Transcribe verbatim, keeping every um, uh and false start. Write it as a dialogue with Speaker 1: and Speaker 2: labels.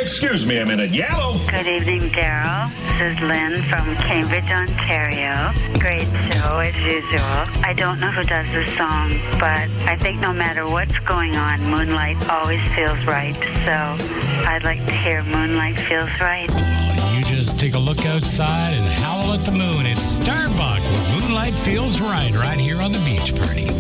Speaker 1: Excuse me a minute. Yellow.
Speaker 2: Good evening, Daryl. This is Lynn from Cambridge, Ontario. Great show, as usual. I don't know who does this song, but I think no matter what's going on, Moonlight always feels right. So I'd like to hear Moonlight Feels Right.
Speaker 3: You just take a look outside and howl at the moon. It's Starbuck with Moonlight Feels Right, right here on the Beach Party.